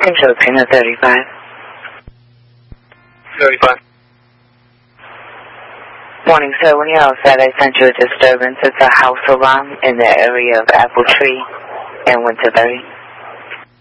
Control Pino 35. 35. Morning, sir. When you're outside, I sent you a disturbance. It's a house alarm in the area of Apple Tree and Winterberry.